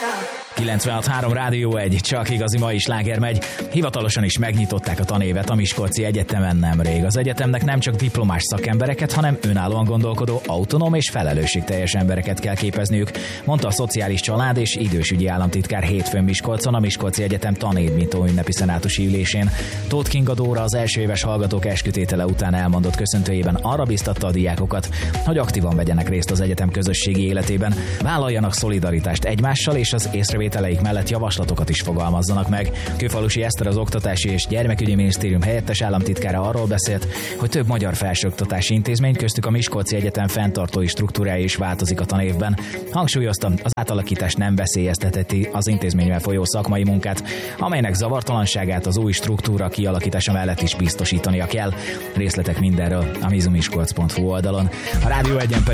96.3 Rádió 1, csak igazi mai sláger megy. Hivatalosan is megnyitották a tanévet a Miskolci Egyetemen nemrég. Az egyetemnek nem csak diplomás szakembereket, hanem önállóan gondolkodó, autonóm és felelősségteljes embereket kell képezniük, mondta a Szociális Család és Idősügyi Államtitkár hétfőn Miskolcon a Miskolci Egyetem tanévnyitó ünnepi szenátusi ülésén. Tóth Kinga Dóra az első éves hallgatók eskütétele után elmondott köszöntőjében arra biztatta a diákokat, hogy aktívan vegyenek részt az egyetem közösségi életében, vállaljanak szolidaritást egymással és az észrevételeik mellett javaslatokat is fogalmazzanak meg. Kőfalusi Eszter, az Oktatási és Gyermekügyi Minisztérium helyettes államtitkára arról beszélt, hogy több magyar felsőoktatási intézmény, köztük a Miskolci Egyetem fenntartói struktúrája is változik a tanévben. Hangsúlyozta, az átalakítás nem veszélyeztetheti az intézményben folyó szakmai munkát, amelynek zavartalanságát az új struktúra kialakítása mellett is biztosítania kell. Részletek mindenről a mizumiskolc.hu oldalon. A Rádió 1-en